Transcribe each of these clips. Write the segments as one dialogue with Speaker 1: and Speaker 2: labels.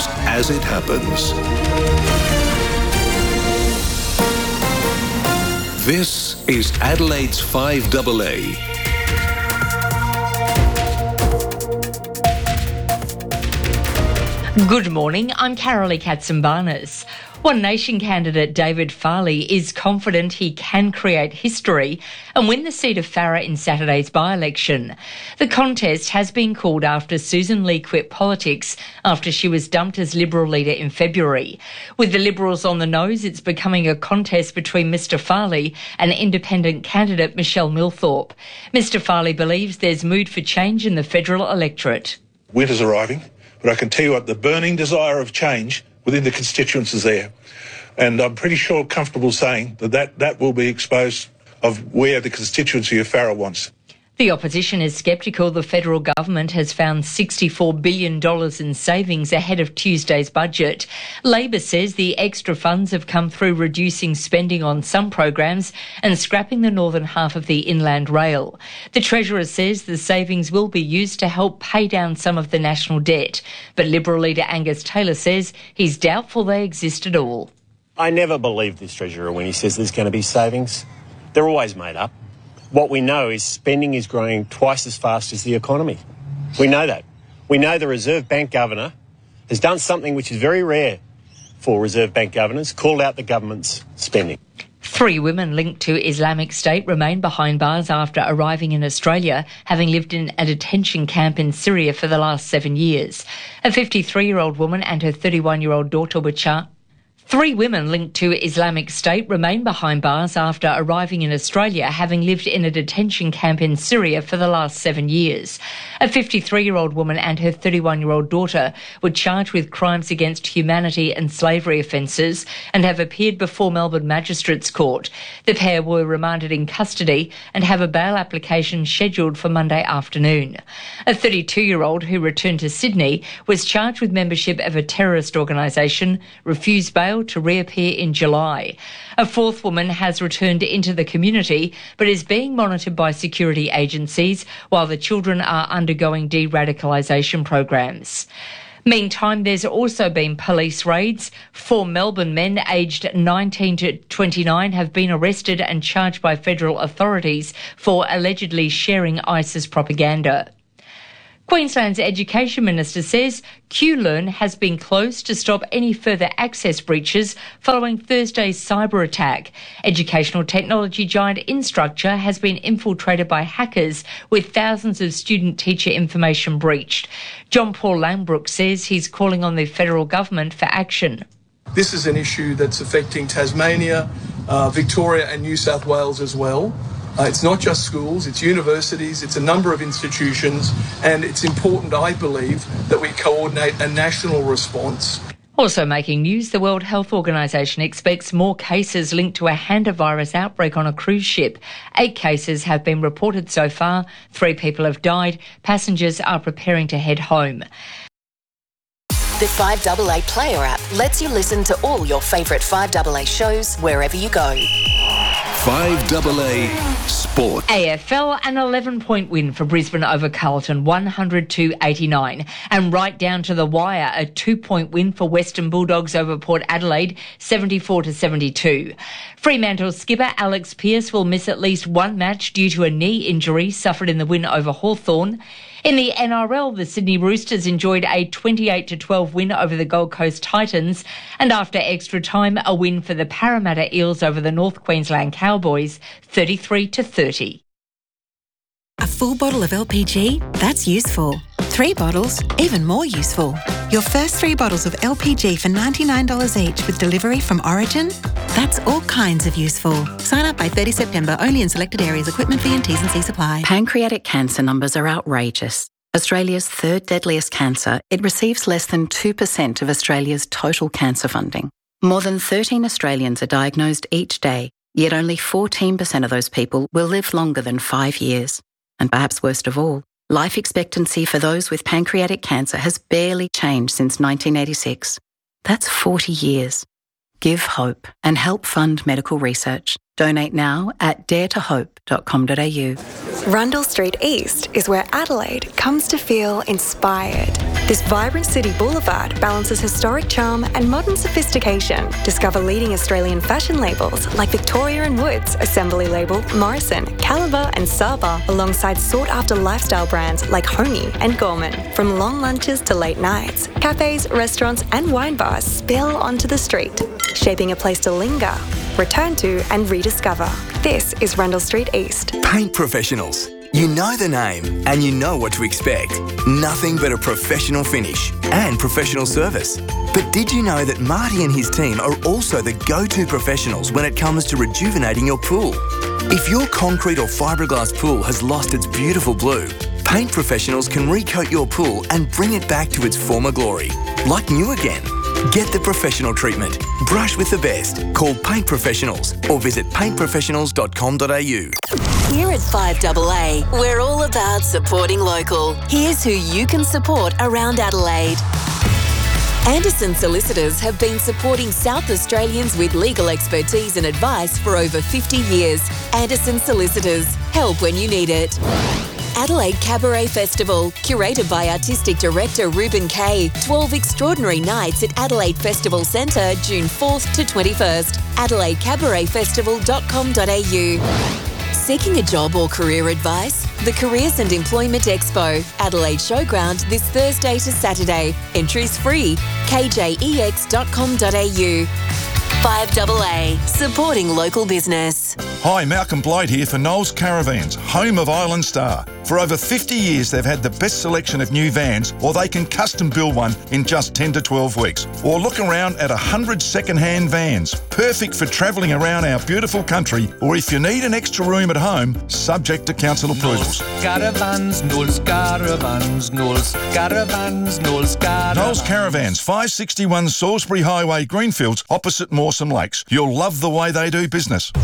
Speaker 1: news as it happens. This is Adelaide's 5AA.
Speaker 2: Good morning, I'm Carolee Katsimbarnas. One Nation candidate David Farley is confident he can create history and win the seat of Farrer in Saturday's by-election. The contest has been called after Susan Lee quit politics after she was dumped as Liberal leader in February. With the Liberals on the nose, it's becoming a contest between Mr Farley and independent candidate Michelle Millthorpe. Mr Farley believes there's mood for change in the federal electorate.
Speaker 3: Winter's arriving, but I can tell you what, the burning desire of change within the constituents is there. And I'm pretty sure, comfortable saying that will be exposed of where the constituency of Farrer wants.
Speaker 2: The opposition is sceptical the federal government has found $64 billion in savings ahead of Tuesday's budget. Labor says the extra funds have come through reducing spending on some programs and scrapping the northern half of the Inland Rail. The Treasurer says the savings will be used to help pay down some of the national debt. But Liberal leader Angus Taylor says he's doubtful they exist at all.
Speaker 4: I never believe this Treasurer when he says there's going to be savings. They're always made up. What we know is spending is growing twice as fast as the economy. We know that. We know the Reserve Bank Governor has done something which is very rare for Reserve Bank governors, called out the government's spending.
Speaker 2: 3 women linked to Islamic State remain behind bars after arriving in Australia, having lived in a detention camp in Syria for the last 7 years. A 53-year-old woman and her 31-year-old daughter were charged. 3 women linked to Islamic State remain behind bars after arriving in Australia, having lived in a detention camp in Syria for the last 7 years. A 53-year-old woman and her 31-year-old daughter were charged with crimes against humanity and slavery offences and have appeared before Melbourne Magistrates Court. The pair were remanded in custody and have a bail application scheduled for Monday afternoon. A 32-year-old who returned to Sydney was charged with membership of a terrorist organisation, refused bail to reappear in July. A 4th woman has returned into the community but is being monitored by security agencies while the children are undergoing de-radicalisation programs. Meantime, there's also been police raids. 4 Melbourne men aged 19 to 29 have been arrested and charged by federal authorities for allegedly sharing ISIS propaganda. Queensland's Education Minister says QLearn has been closed to stop any further access breaches following Thursday's cyber attack. Educational technology giant Instructure has been infiltrated by hackers with thousands of student-teacher information breached. John Paul Langbrook says he's calling on the federal government for action.
Speaker 5: This is an issue that's affecting Tasmania, Victoria and New South Wales as well. It's not just schools, it's universities, it's a number of institutions, and it's important, I believe, that we coordinate a national response.
Speaker 2: Also making news, the World Health Organisation expects more cases linked to a hantavirus outbreak on a cruise ship. 8 cases have been reported so far, 3 people have died, passengers are preparing to head home.
Speaker 6: The 5AA Player app lets you listen to all your favourite 5AA shows wherever you go.
Speaker 1: 5AA Sport.
Speaker 2: AFL, an 11-point win for Brisbane over Carlton, 100-89. And right down to the wire, a 2-point win for Western Bulldogs over Port Adelaide, 74-72. Fremantle skipper Alex Pearce will miss at least one match due to a knee injury suffered in the win over Hawthorn. In the NRL, the Sydney Roosters enjoyed a 28-12 win over the Gold Coast Titans, and after extra time, a win for the Parramatta Eels over the North Queensland Cowboys, 33-30.
Speaker 7: A full bottle of LPG? That's useful. 3 bottles? Even more useful. Your first 3 bottles of LPG for $99 each with delivery from Origin? That's all kinds of useful. Sign up by 30 September, only in selected areas. Equipment fee and T's and C's apply.
Speaker 8: Pancreatic cancer numbers are outrageous. Australia's 3rd deadliest cancer, it receives less than 2% of Australia's total cancer funding. More than 13 Australians are diagnosed each day, yet only 14% of those people will live longer than 5 years. And perhaps worst of all, life expectancy for those with pancreatic cancer has barely changed since 1986. That's 40 years. Give hope and help fund medical research. Donate now at daretohope.com.au.
Speaker 9: Rundle Street East is where Adelaide comes to feel inspired. This vibrant city boulevard balances historic charm and modern sophistication. Discover leading Australian fashion labels like Victoria & Woods, Assembly Label, Morrison, Caliber and Saba, alongside sought-after lifestyle brands like Homey and Gorman. From long lunches to late nights, cafes, restaurants and wine bars spill onto the street, shaping a place to linger, return to and rediscover. This is Rundle Street East.
Speaker 10: Paint professionals. You know the name and you know what to expect. Nothing but a professional finish and professional service. But did you know that Marty and his team are also the go-to professionals when it comes to rejuvenating your pool? If your concrete or fiberglass pool has lost its beautiful blue, Paint Professionals can recoat your pool and bring it back to its former glory, like new again. Get the professional treatment. Brush with the best. Call Paint Professionals or visit paintprofessionals.com.au.
Speaker 6: Here at 5AA, we're all about supporting local. Here's who you can support around Adelaide. Anderson Solicitors have been supporting South Australians with legal expertise and advice for over 50 years. Anderson Solicitors. Help when you need it. Adelaide Cabaret Festival, curated by Artistic Director Ruben Kay. 12 extraordinary nights at Adelaide Festival Centre, June 4th to 21st. AdelaideCabaretFestival.com.au. Seeking a job or career advice? The Careers and Employment Expo, Adelaide Showground, this Thursday to Saturday. Entries free. KJEX.com.au. 5AA, supporting local business.
Speaker 11: Hi, Malcolm Blight here for Knowles Caravans, home of Island Star. For over 50 years, they've had the best selection of new vans, or they can custom build one in just 10 to 12 weeks. Or look around at 100 second-hand vans, perfect for travelling around our beautiful country, or if you need an extra room at home, subject to council approvals.
Speaker 12: Caravans, Knowles Caravans, Knowles Caravans, Knowles Caravans.
Speaker 11: Knowles Caravans, 561 Salisbury Highway, Greenfields, opposite Mawson Lakes. You'll love the way they do business.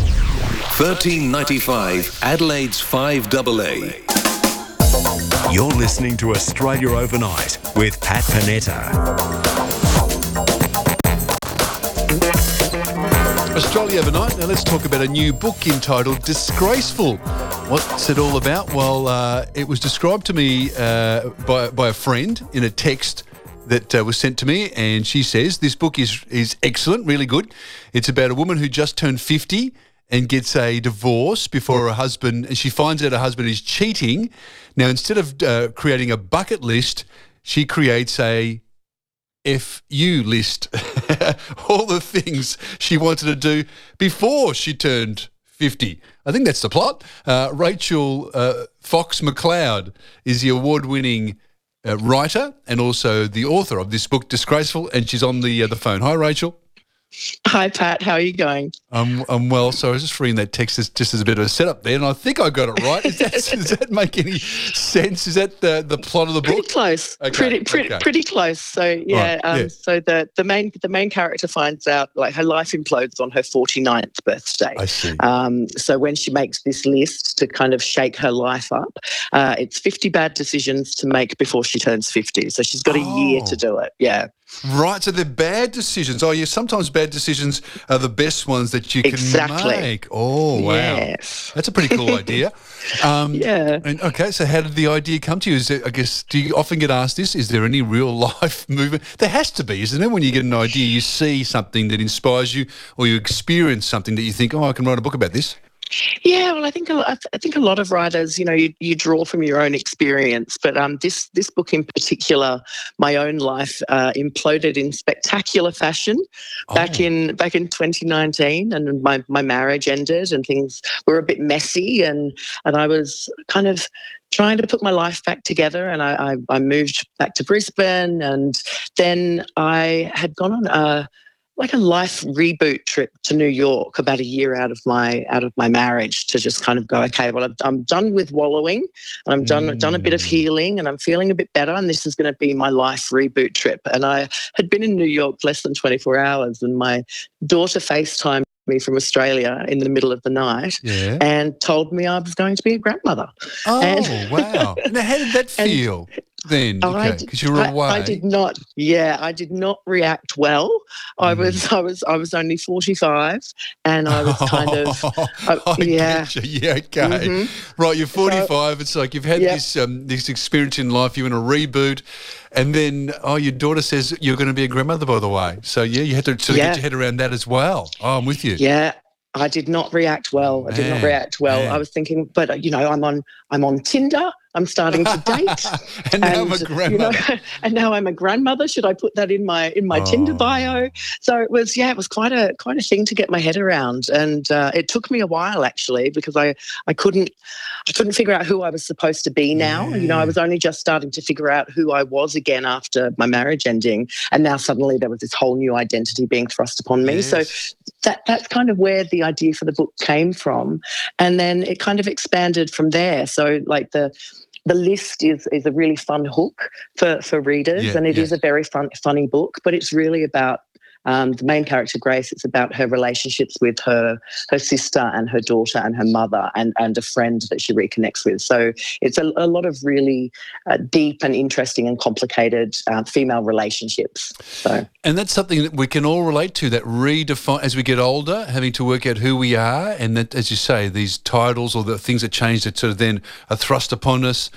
Speaker 1: 1395 Adelaide's 5AA.
Speaker 13: You're listening to Australia Overnight with Pat Panetta.
Speaker 14: Australia Overnight. Now let's talk about a new book entitled Disgraceful. What's it all about? Well, it was described to me by a friend in a text that was sent to me, and she says this book is excellent, really good. It's about a woman who just turned 50 and gets a divorce before her husband, and she finds out her husband is cheating. Now, instead of creating a bucket list, she creates a FU list. All the things she wanted to do before she turned 50. I think that's the plot. Rachel Fox McLeod is the award-winning writer and also the author of this book, Disgraceful, and she's on the phone. Hi, Rachel.
Speaker 15: Hi, Pat. How are you going?
Speaker 14: I'm well. So I was just reading that text just as a bit of a setup there, and I think I got it right. Does that make any sense? Is that the plot of the book?
Speaker 15: Pretty close. Okay. Pretty close. So yeah. Right. So the main character finds out like her life implodes on her 49th birthday.
Speaker 14: I see.
Speaker 15: So when she makes this list to kind of shake her life up, it's 50 bad decisions to make before she turns 50. So she's got a year to do it. Yeah.
Speaker 14: Right, so they're bad decisions. Oh, yeah, sometimes bad decisions are the best ones that you can make. Oh, wow.
Speaker 15: Yes.
Speaker 14: That's a pretty cool idea.
Speaker 15: Yeah.
Speaker 14: And, okay, so how did the idea come to you? I guess, do you often get asked this? Is there any real life movement? There has to be, isn't there? When you get an idea, you see something that inspires you or you experience something that you think, oh, I can write a book about this.
Speaker 15: Yeah, well, I think a lot of writers, you draw from your own experience, but this book in particular, my own life imploded in spectacular fashion back in 2019, and my marriage ended, and things were a bit messy, and I was kind of trying to put my life back together, and I moved back to Brisbane, and then I had gone on a life reboot trip to New York about a year out of my marriage to just kind of go, okay, well, I'm done with wallowing, and I'm done a bit of healing, and I'm feeling a bit better, and this is going to be my life reboot trip. And I had been in New York less than 24 hours, and my daughter FaceTimed me from Australia in the middle of the night and told me I was going to be a grandmother.
Speaker 14: Oh, wow. Now, how did that feel? then? Okay, because you were away.
Speaker 15: I did not. Yeah, I did not react well. I was only 45, and I was kind of.
Speaker 14: Yeah, okay. Right, you're 45. So, it's like you've had this experience in life. You're in a reboot, and then your daughter says you're going to be a grandmother. By the way, so you had to sort of get your head around that as well. Oh, I'm with you.
Speaker 15: Yeah. I did not react well. I was thinking, but I'm on Tinder. I'm starting to date,
Speaker 14: and now I'm a grandmother.
Speaker 15: And now I'm a grandmother. Should I put that in my Tinder bio? So it was quite a thing to get my head around, and it took me a while actually because I couldn't figure out who I was supposed to be now. Yeah. I was only just starting to figure out who I was again after my marriage ending, and now suddenly there was this whole new identity being thrust upon me. Yes. So that's kind of where the idea for the book came from, and then it kind of expanded from there. So like the list is a really fun hook for readers, and it is a very funny book, but it's really about the main character, Grace. It's about her relationships with her sister and her daughter and her mother and a friend that she reconnects with. So it's a lot of really deep and interesting and complicated female relationships.
Speaker 14: And that's something that we can all relate to, that redefine as we get older, having to work out who we are, and that, as you say, these titles or the things that change that sort of then are thrust upon us.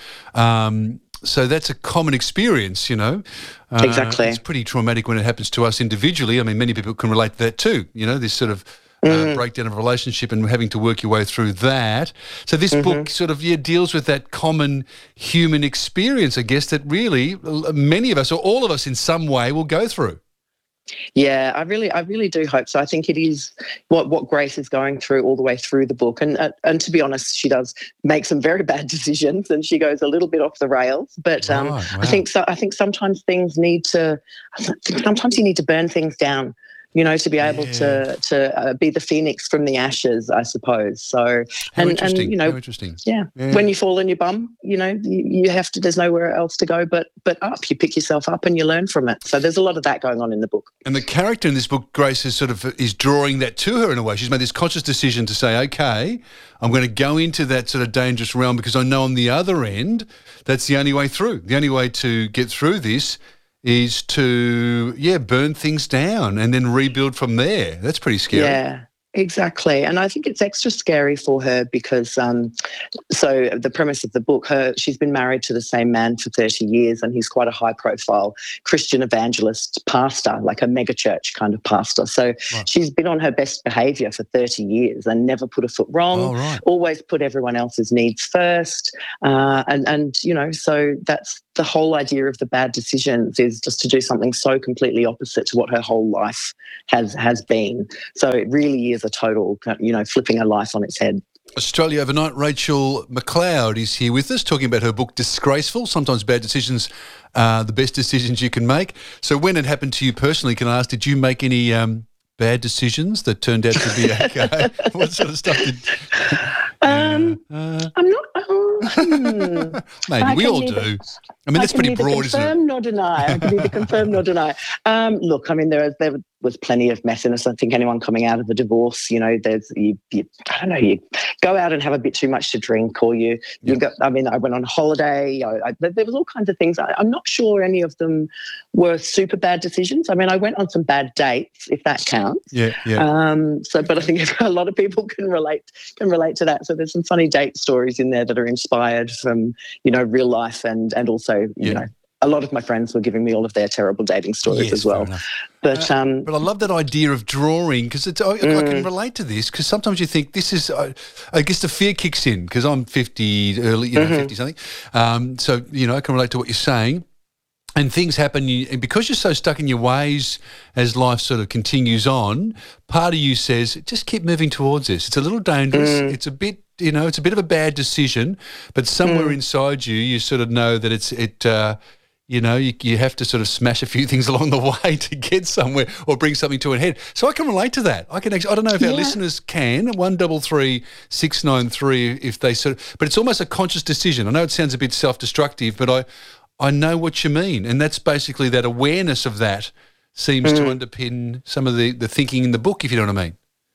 Speaker 14: So that's a common experience,
Speaker 15: Exactly.
Speaker 14: It's pretty traumatic when it happens to us individually. I mean, many people can relate to that too, this sort of breakdown of a relationship and having to work your way through that. So this book sort of deals with that common human experience, I guess, that really many of us or all of us in some way will go through.
Speaker 15: Yeah, I really do hope so. I think it is what Grace is going through all the way through the book, and to be honest, she does make some very bad decisions, and she goes a little bit off the rails. But wow. I think sometimes things need to. Sometimes you need to burn things down, to be able to be the phoenix from the ashes, I suppose. So,
Speaker 14: How interesting.
Speaker 15: Yeah. When you fall on your bum, you have to. There's nowhere else to go but up. You pick yourself up and you learn from it. So there's a lot of that going on in the book.
Speaker 14: And the character in this book, Grace, is drawing that to her in a way. She's made this conscious decision to say, okay, I'm going to go into that sort of dangerous realm because I know on the other end that's the only way through. The only way to get through this is to, burn things down and then rebuild from there. That's pretty scary.
Speaker 15: Yeah, exactly. And I think it's extra scary for her because, so the premise of the book, she's been married to the same man for 30 years and he's quite a high-profile Christian evangelist pastor, like a megachurch kind of pastor. So she's been on her best behaviour for 30 years and never put a foot wrong, always put everyone else's needs first. So that's the whole idea of the bad decisions, is just to do something so completely opposite to what her whole life has been. So it really is a total, flipping her life on its head.
Speaker 14: Australia Overnight, Rachel McLeod is here with us talking about her book Disgraceful. Sometimes bad decisions are the best decisions you can make. So when it happened to you personally, can I ask, did you make any bad decisions that turned out to be okay? What sort of stuff did...
Speaker 15: I'm not...
Speaker 14: Maybe we all do. I mean, that's pretty broad, isn't it?
Speaker 15: I can neither confirm nor deny. Look, I mean, there was plenty of messiness. I think anyone coming out of the divorce, there's you go out and have a bit too much to drink, or you go. I mean, I went on holiday. There was all kinds of things. I'm not sure any of them were super bad decisions. I mean, I went on some bad dates, if that counts.
Speaker 14: Yeah.
Speaker 15: But I think a lot of people can relate to that. So there's some funny date stories in there that are inspired from real life, and also a lot of my friends were giving me all of their terrible dating stories as well. But
Speaker 14: I love that idea of drawing, because I can relate to this, because sometimes you think this is, I guess the fear kicks in because I'm 50, early, 50 something. So, I can relate to what you're saying. And things happen, and because you're so stuck in your ways as life sort of continues on, part of you says, just keep moving towards this. It's a little dangerous. It's a bit, it's a bit of a bad decision, but somewhere inside you sort of know that you have to sort of smash a few things along the way to get somewhere or bring something to a head. So I can relate to that. I don't know if our listeners can, 133 693, if they but it's almost a conscious decision. I know it sounds a bit self-destructive, but I know what you mean. And that's basically that awareness of that seems to underpin some of the thinking in the book, if you know what I mean.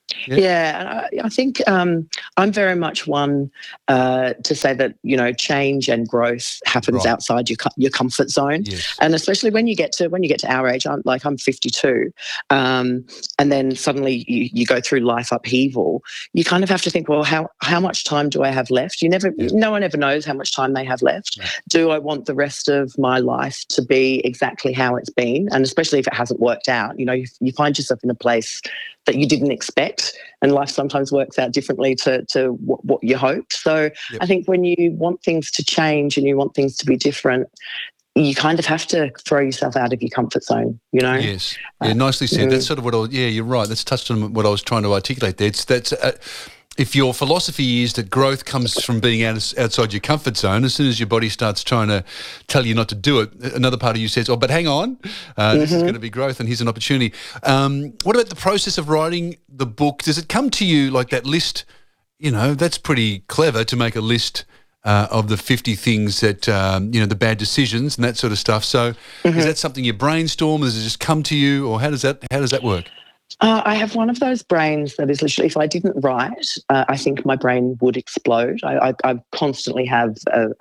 Speaker 15: Yeah, and I think I'm very much one to say that, change and growth happens outside your comfort zone, and especially when you get to our age. I'm 52, and then suddenly you go through life upheaval. You kind of have to think, well, how much time do I have left? No one ever knows how much time they have left. Do I want the rest of my life to be exactly how it's been? And especially if it hasn't worked out, you find yourself in a place that you didn't expect, and life sometimes works out differently to what you hoped. So I think when you want things to change and you want things to be different, you kind of have to throw yourself out of your comfort zone,
Speaker 14: Yes. Yeah, nicely said. That's sort of you're right. That's touched on what I was trying to articulate there. If your philosophy is that growth comes from being outside your comfort zone, as soon as your body starts trying to tell you not to do it, another part of you says, but hang on, this is going to be growth and here's an opportunity. What about the process of writing the book? Does it come to you like that list? That's pretty clever to make a list of the 50 things that, the bad decisions and that sort of stuff. So is that something you brainstorm? Does it just come to you, or how does that work?
Speaker 15: I have one of those brains that is literally, if I didn't write, I think my brain would explode. I constantly have,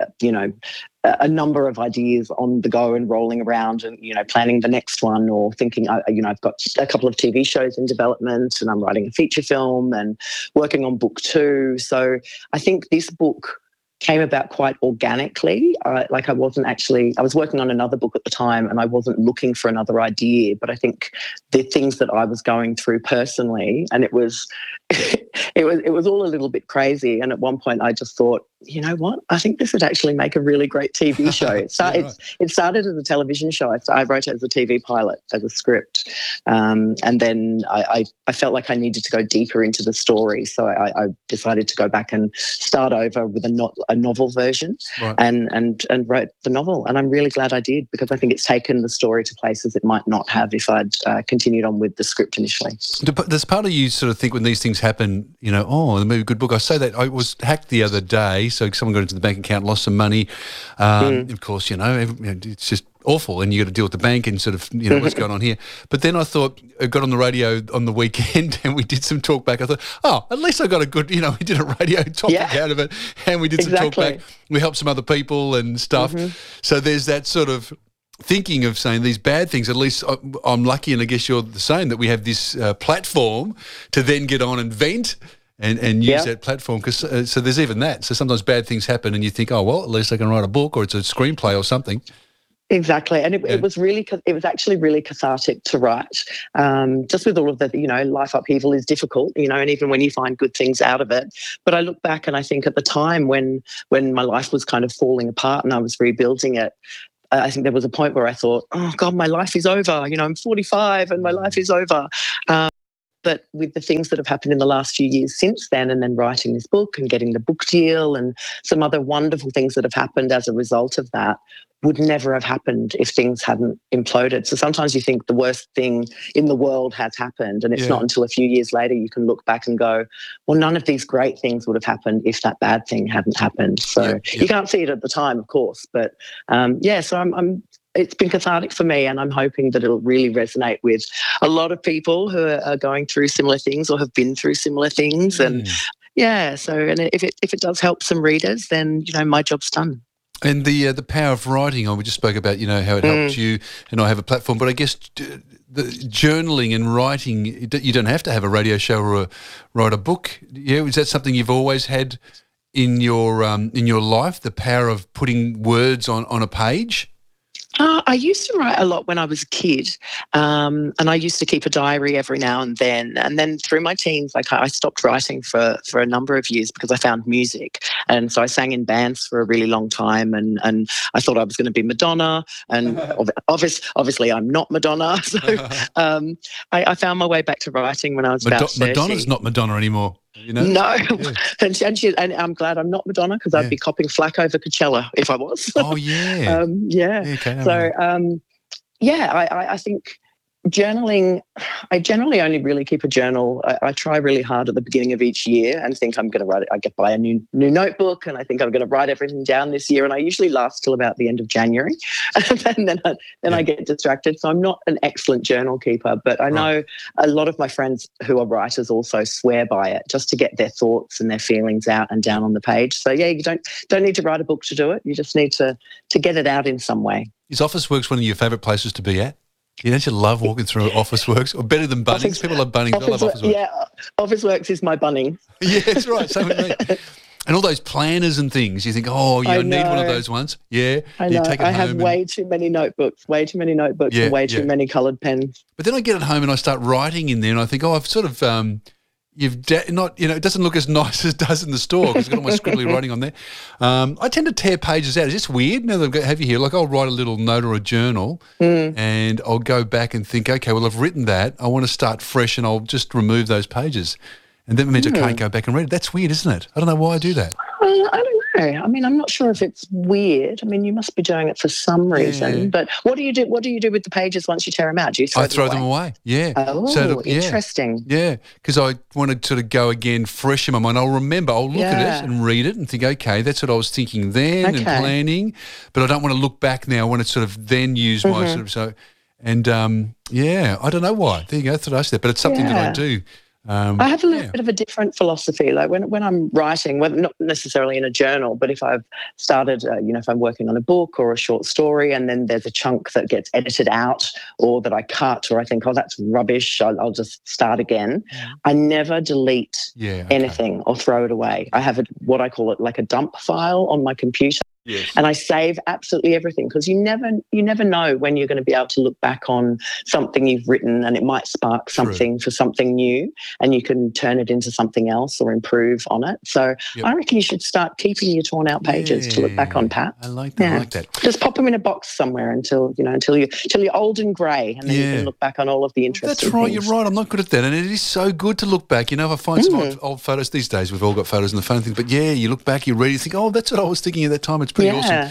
Speaker 15: a number of ideas on the go and rolling around and, planning the next one, or thinking, I've got a couple of TV shows in development and I'm writing a feature film and working on book 2. So I think this book came about quite organically. I was working on another book at the time and I wasn't looking for another idea, but I think the things that I was going through personally, and it was all a little bit crazy. And at one point I just thought, you know what, I think this would actually make a really great TV show. It started as a television show. I wrote it as a TV pilot, as a script. And then I felt like I needed to go deeper into the story. So I decided to go back and start over with a novel version, and wrote the novel. And I'm really glad I did, because I think it's taken the story to places it might not have if I'd continued on with the script initially.
Speaker 14: There's part of you sort of think when these things happen, there may be a good book. I say that I was hacked the other day, so someone got into the bank account, lost some money. Of course, it's just awful, and you got to deal with the bank and sort of, what's going on here. But then I thought, I got on the radio on the weekend and we did some talk back. I thought, at least I got a good, we did a radio topic out of it, and we did some talk back. We helped some other people and stuff. So there's that sort of thinking of saying these bad things. At least I'm lucky, and I guess you're the same, that we have this platform to then get on and vent and use that platform. Because so there's even that. So sometimes bad things happen and you think, at least I can write a book, or it's a screenplay or something.
Speaker 15: Exactly. And it was actually really cathartic to write. Just with all of the, life upheaval is difficult, and even when you find good things out of it. But I look back and I think at the time when my life was kind of falling apart and I was rebuilding it, I think there was a point where I thought, oh God, my life is over. I'm 45 and my life is over. But with the things that have happened in the last few years since then, and then writing this book and getting the book deal and some other wonderful things that have happened as a result of that, would never have happened if things hadn't imploded. So sometimes you think the worst thing in the world has happened, and it's not until a few years later you can look back and go, well, none of these great things would have happened if that bad thing hadn't happened. So you can't see it at the time, of course. But so I'm it's been cathartic for me, and I'm hoping that it'll really resonate with a lot of people who are going through similar things or have been through similar things. And and if it does help some readers, then my job's done.
Speaker 14: And the power of writing, we just spoke about, how it helps you, and I have a platform, but I guess the journaling and writing, you don't have to have a radio show or write a book. Yeah, is that something you've always had in your life, the power of putting words on a page?
Speaker 15: I used to write a lot when I was a kid, and I used to keep a diary every now and then. And then through my teens, I stopped writing for a number of years because I found music. And so I sang in bands for a really long time, and I thought I was going to be Madonna. And obviously I'm not Madonna. So I found my way back to writing when I was about 30.
Speaker 14: Madonna's not Madonna anymore.
Speaker 15: No, and I'm glad I'm not Madonna, because I'd be copping flack over Coachella if I was.
Speaker 14: Oh yeah,
Speaker 15: I think Journaling, I generally only really keep a journal. I try really hard at the beginning of each year and think I'm going to write it. I buy a new notebook and I think I'm going to write everything down this year. And I usually last till about the end of January. And then I get distracted. So I'm not an excellent journal keeper, but I know a lot of my friends who are writers also swear by it just to get their thoughts and their feelings out and down on the page. So yeah, you don't need to write a book to do it. You just need to get it out in some way.
Speaker 14: Is Officeworks one of your favourite places to be at? Don't you love walking through Officeworks? Or better than Bunnings? People love Bunnings. I love Officeworks.
Speaker 15: Yeah, Officeworks is my Bunnings.
Speaker 14: Yeah, that's right. So and all those planners and things, you think, I need one of those ones. Yeah.
Speaker 15: I know.
Speaker 14: You take it
Speaker 15: I
Speaker 14: home
Speaker 15: have way too many notebooks and way too many coloured pens.
Speaker 14: But then I get it home and I start writing in there and I think, I've sort of it doesn't look as nice as it does in the store because I've got all my scribbly writing on there. I tend to tear pages out. Is this weird? Now that I have you here, like I'll write a little note or a journal and I'll go back and think, okay, well, I've written that. I want to start fresh and I'll just remove those pages. And that means I can't go back and read it. That's weird, isn't it? I don't know why I do that.
Speaker 15: I don't know. I mean, I'm not sure if it's weird. I mean, you must be doing it for some reason. Yeah. But what do you do? What do you do with the pages once you tear them out? Do you throw them away?
Speaker 14: Yeah.
Speaker 15: Oh, interesting.
Speaker 14: Yeah, because I want to sort of go again fresh in my mind. I'll remember. I'll look at it and read it and think, okay, that's what I was thinking then and planning. But I don't want to look back now. I want to sort of then use my sort of so. And I don't know why. There you go. That's what I said. But it's something that I do.
Speaker 15: I have a little bit of a different philosophy. Like when I'm writing, well, not necessarily in a journal, but if I've started, if I'm working on a book or a short story and then there's a chunk that gets edited out or that I cut or I think, that's rubbish, I'll just start again. I never delete anything or throw it away. I have what I call it like a dump file on my computer. Yes. And I save absolutely everything because you never know when you're going to be able to look back on something you've written and it might spark something for something new and you can turn it into something else or improve on it. So I reckon you should start keeping your torn out pages to look back on, Pat.
Speaker 14: I like that. I like that.
Speaker 15: Just pop them in a box somewhere until you're old and grey and then you can look back on all of the interesting
Speaker 14: That's right.
Speaker 15: things.
Speaker 14: You're right. I'm not good at that. And it is so good to look back. I find some old photos these days. We've all got photos on the phone. But you look back, you read, you think, that's what I was thinking at that time. It's pretty awesome.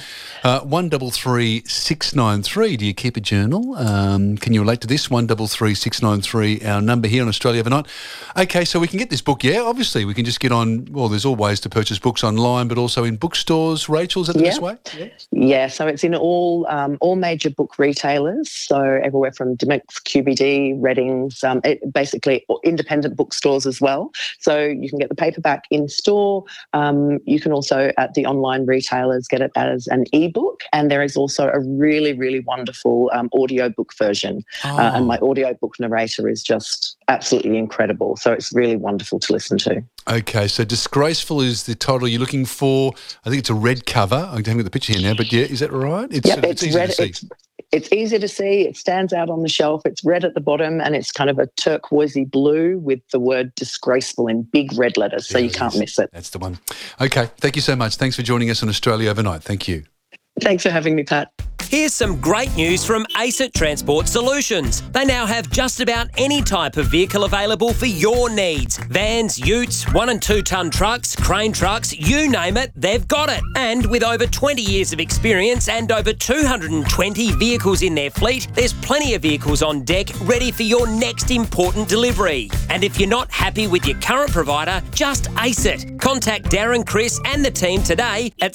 Speaker 14: 133 693. Do you keep a journal? Can you relate to this? 133 693, our number here on Australia Overnight. Okay, so we can get this book, obviously. We can just get on, there's all ways to purchase books online, but also in bookstores. Rachel, is that the best way?
Speaker 15: Yeah, so it's in all major book retailers, so everywhere from Dymocks, QBD, Readings, basically independent bookstores as well. So you can get the paperback in store. You can also, at the online retailers, get it as an ebook, and there is also a really, really wonderful audiobook version. And my audiobook narrator is just absolutely incredible. So it's really wonderful to listen to.
Speaker 14: Okay, so Disgraceful is the title you're looking for. I think it's a red cover. I haven't got the picture here now, but is that right?
Speaker 15: It's easy red, to see. It's easy to see. It stands out on the shelf. It's red at the bottom and it's kind of a turquoisey blue with the word disgraceful in big red letters, so you can't miss it.
Speaker 14: That's the one. Okay, thank you so much. Thanks for joining us on Australia Overnight. Thank you.
Speaker 15: Thanks for having me, Pat.
Speaker 16: Here's some great news from ACET Transport Solutions. They now have just about any type of vehicle available for your needs. Vans, utes, 1 and 2 tonne trucks, crane trucks, you name it, they've got it. And with over 20 years of experience and over 220 vehicles in their fleet, there's plenty of vehicles on deck ready for your next important delivery. And if you're not happy with your current provider, just ace it. Contact Darren, Chris and the team today at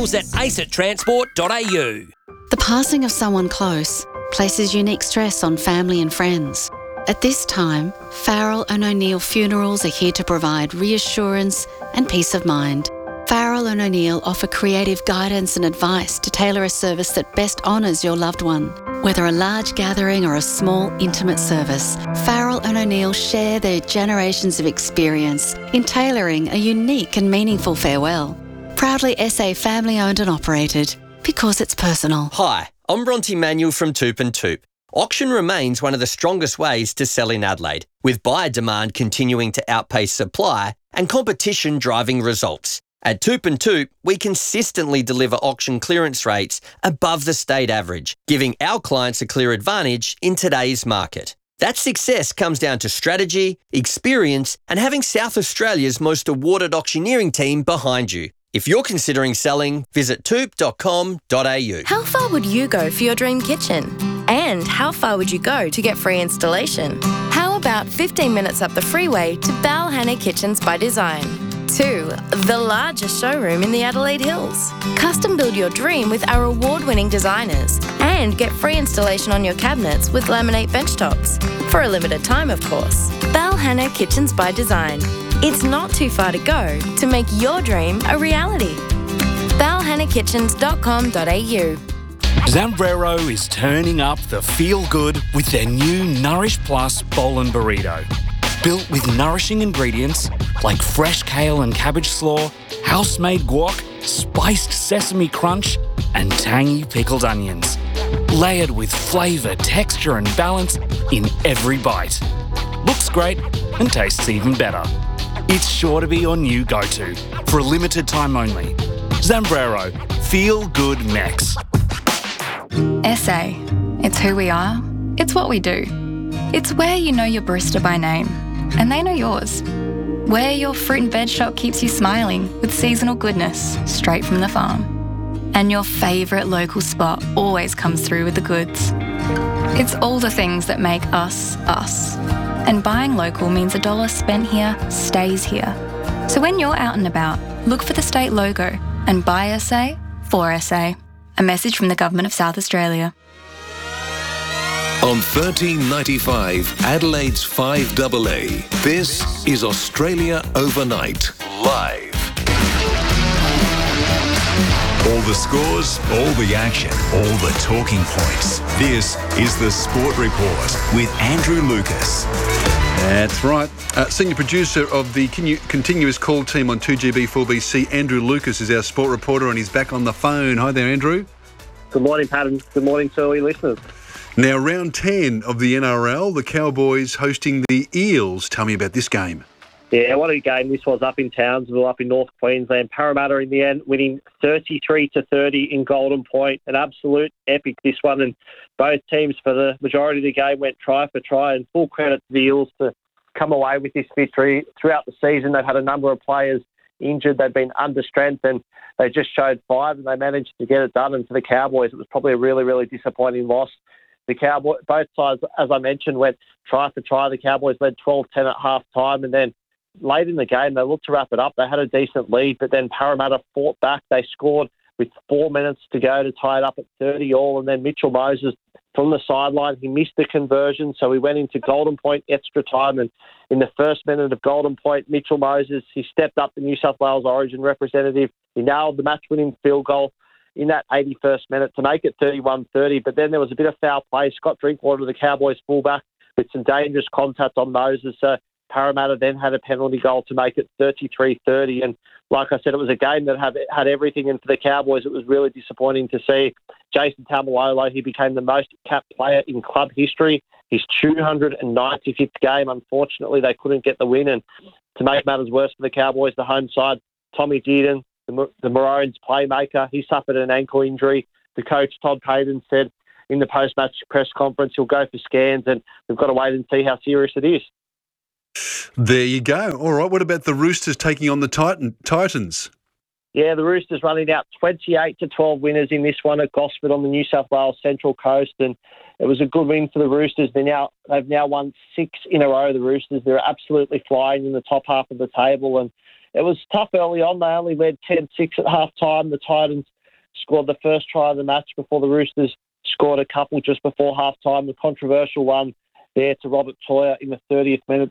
Speaker 16: sales@acettransport.au.
Speaker 8: The passing of someone close places unique stress on family and friends. At this time, Farrell and O'Neill Funerals are here to provide reassurance and peace of mind. Farrell and O'Neill offer creative guidance and advice to tailor a service that best honours your loved one. Whether a large gathering or a small, intimate service, Farrell and O'Neill share their generations of experience in tailoring a unique and meaningful farewell. Proudly SA family-owned and operated. Because it's personal.
Speaker 16: Hi, I'm Bronte Manuel from Toop and Toop. Auction remains one of the strongest ways to sell in Adelaide, with buyer demand continuing to outpace supply and competition driving results. At Toop and Toop, we consistently deliver auction clearance rates above the state average, giving our clients a clear advantage in today's market. That success comes down to strategy, experience, and having South Australia's most awarded auctioneering team behind you. If you're considering selling, visit toop.com.au.
Speaker 17: How far would you go for your dream kitchen? And how far would you go to get free installation? How about 15 minutes up the freeway to Balhanna Kitchens by Design? 2. The largest showroom in the Adelaide Hills. Custom build your dream with our award-winning designers and get free installation on your cabinets with laminate benchtops. For a limited time, of course. Balhanna Kitchens by Design. It's not too far to go to make your dream a reality. balhannakitchens.com.au.
Speaker 18: Zambrero is turning up the feel-good with their new Nourish Plus Bowl and Burrito. Built with nourishing ingredients like fresh kale and cabbage slaw, house-made guac, spiced sesame crunch, and tangy pickled onions. Layered with flavour, texture and balance in every bite. Looks great and tastes even better. It's sure to be your new go-to for a limited time only. Zambrero, feel good Mex.
Speaker 19: SA. It's who we are. It's what we do. It's where you know your barista by name, and they know yours. Where your fruit and veg shop keeps you smiling with seasonal goodness straight from the farm. And your favourite local spot always comes through with the goods. It's all the things that make us, us. And buying local means $1 spent here stays here. So when you're out and about, look for the state logo and buy SA for SA. A message from the Government of South Australia.
Speaker 1: On 1395 Adelaide's 5AA, this is Australia Overnight, live.
Speaker 13: All the scores, all the action, all the talking points. This is the Sport Report with Andrew Lucas.
Speaker 14: That's right. Senior producer of the continuous call team on 2GB4BC, Andrew Lucas, is our sport reporter, and he's back on the phone. Hi there, Andrew.
Speaker 20: Good morning, Pat, and good morning to all your listeners.
Speaker 14: Now, round 10 of the NRL, the Cowboys hosting the Eels. Tell me about this game.
Speaker 20: Yeah, what a game this was up in Townsville, up in North Queensland. Parramatta in the end winning 33-30 in Golden Point. An absolute epic, this one. And both teams for the majority of the game went try for try, and full credit to the Eels to come away with this victory. Throughout the season, they've had a number of players injured. They've been under strength, and they just showed fight, and they managed to get it done. And for the Cowboys, it was probably a really, really disappointing loss. The Cowboys, both sides, as I mentioned, went try for try. The Cowboys led 12-10 at half time, and then late in the game, they looked to wrap it up. They had a decent lead, but then Parramatta fought back. They scored with 4 minutes to go to tie it up at 30 all, and then Mitchell Moses from the sideline, he missed the conversion, so he went into Golden Point extra time, and in the first minute of Golden Point, Mitchell Moses, he stepped up, the New South Wales Origin representative. He nailed the match-winning field goal in that 81st minute to make it 31-30, but then there was a bit of foul play. Scott Drinkwater, the Cowboys fullback, with some dangerous contact on Moses, so Parramatta then had a penalty goal to make it 33-30. And like I said, it was a game that had everything. And for the Cowboys, it was really disappointing to see Jason Taumalolo. He became the most capped player in club history. His 295th game. Unfortunately, they couldn't get the win. And to make matters worse for the Cowboys, the home side, Tommy Dearden, the Maroons playmaker, he suffered an ankle injury. The coach, Todd Payton, said in the post-match press conference he'll go for scans, and we've got to wait and see how serious it is.
Speaker 14: There you go. All right, what about the Roosters taking on the Titans?
Speaker 20: Yeah, the Roosters running out 28-12 winners in this one at Gosford on the New South Wales Central Coast, and it was a good win for the Roosters. They've now won 6 in a row, the Roosters. They're absolutely flying in the top half of the table, and it was tough early on. They only led 10-6 at half-time. The Titans scored the first try of the match before the Roosters scored a couple just before half-time. The controversial one there to Robert Toyer in the 30th minute